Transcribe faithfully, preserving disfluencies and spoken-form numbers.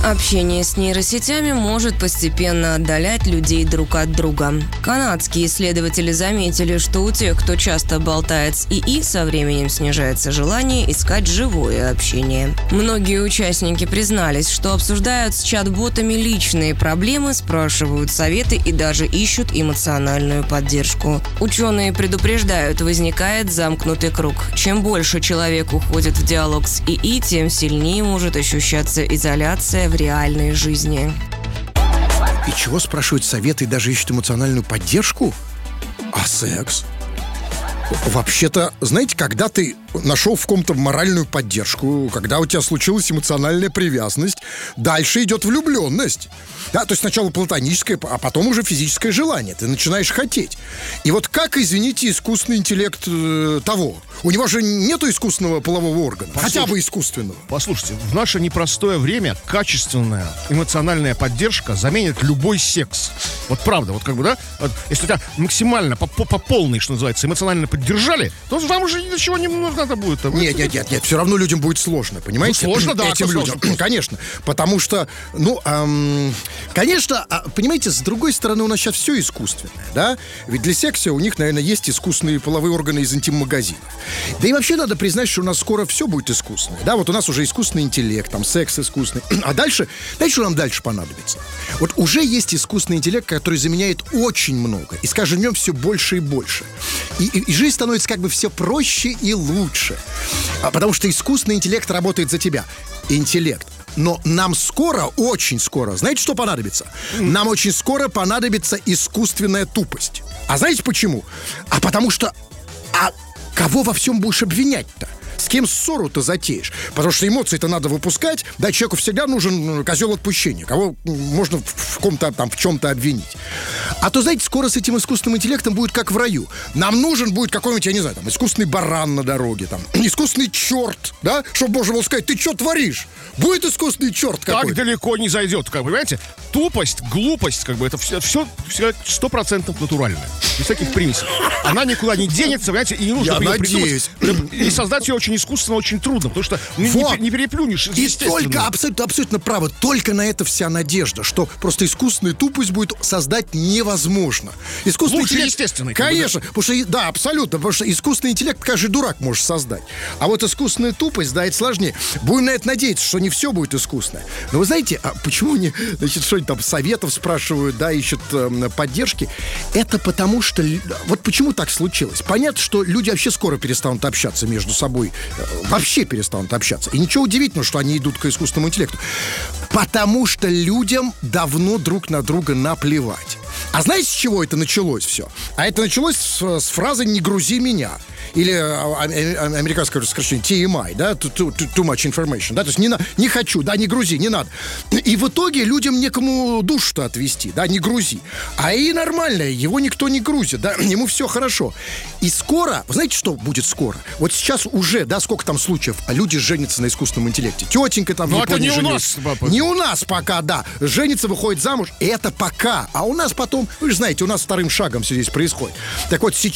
Общение с нейросетями может постепенно отдалять людей друг от друга. Канадские исследователи заметили, что у тех, кто часто болтает с ИИ, со временем снижается желание искать живое общение. Многие участники признались, что обсуждают с чат-ботами личные проблемы, спрашивают советы и даже ищут эмоциональную поддержку. Ученые предупреждают, возникает замкнутый круг. Чем больше человек уходит в диалог с ИИ, тем сильнее может ощущаться изоляция в реальной жизни. И чего спрашивают советы и даже ищут эмоциональную поддержку? А секс? Вообще-то, знаете, когда ты нашел в ком-то моральную поддержку, когда у тебя случилась эмоциональная привязанность, дальше идет влюбленность. Да, то есть сначала платоническое, а потом уже физическое желание. Ты начинаешь хотеть. И вот как, извините, искусственный интеллект э, того? У него же нету искусственного полового органа. Послушайте, хотя бы искусственного. Послушайте, в наше непростое время качественная эмоциональная поддержка заменит любой секс. Вот правда, вот как бы, да? Вот, если тебя максимально по, по, по полной, что называется, эмоционально поддержали, то вам уже ничего не надо будет. Там. Нет, нет, нет, нет, все равно людям будет сложно, понимаете? Ну, сложно, да. Этим людям, сложно. Конечно. Потому что, ну, эм, конечно, понимаете, с другой стороны, у нас сейчас все искусственное, да? Ведь для секса у них, наверное, есть искусственные половые органы из интим-магазинов. Да и вообще надо признать, что у нас скоро все будет искусственное. Да, вот у нас уже искусственный интеллект, там, секс искусственный. А дальше, дальше что нам дальше понадобится? Вот уже есть искусственный интеллект, который заменяет очень много. И с каждым днем все больше и больше. И, и, и жизнь становится как бы все проще и лучше. А потому что искусственный интеллект работает за тебя. Интеллект. Но нам скоро, очень скоро, знаете, что понадобится? Нам очень скоро понадобится искусственная тупость. А знаете почему? А потому что... А кого во всем будешь обвинять-то? С кем ссору-то затеешь? Потому что эмоции-то надо выпускать. Да, человеку всегда нужен козел отпущения. Кого можно в ком-то там, в чем-то обвинить. А то, знаете, скоро с этим искусственным интеллектом будет как в раю. Нам нужен будет какой-нибудь, я не знаю, там, искусственный баран на дороге, там, искусственный черт, да? Чтобы можно было сказать, ты что творишь? Будет искусственный черт какой-то. Так далеко не зайдет, как бы, понимаете? Тупость, глупость, как бы, это все, все, сто процентов натуральное. Без всяких примесей. Она никуда не денется, понимаете, и не нужно я ее надеюсь. придумать. И создать ее очень искусственно, очень трудно, потому что вот. не, не переплюнешь. И только, абсолютно, абсолютно правы, только на это вся надежда, что просто искусственную тупость будет создать невозможно. Искусственный Лучше интеллект, естественный. конечно, потому что, да, абсолютно, потому что искусственный интеллект каждый дурак может создать. А вот искусственная тупость, да, это сложнее. Будем на это надеяться, что не все будет искусственное. Но вы знаете, а почему они, значит, что-нибудь там советов спрашивают, да, ищут э, поддержки? Это потому что, вот почему так случилось? Понятно, что люди вообще скоро перестанут общаться между собой, э, вообще перестанут общаться. И ничего удивительного, что они идут к искусственному интеллекту. Потому что людям давно друг на друга наплевать. А знаете, с чего это началось все? А это началось с, с фразы «не грузи меня». Или а, а, американское сокращение ти эм ай, да, too, too, too much information, да, то есть не, на, не хочу, да, не грузи, не надо. И в итоге людям некому душу-то отвести, да, не грузи. А и нормально, его никто не грузит, да, ему все хорошо. И скоро, вы знаете, что будет скоро? Вот сейчас уже, да, сколько там случаев, а люди женятся на искусственном интеллекте. Тетенька там в Японии женится. Но это не у нас, не у нас пока, да. Женится, выходит замуж, и это пока. А у нас потом, вы же знаете, у нас вторым шагом все здесь происходит. Так вот, сейчас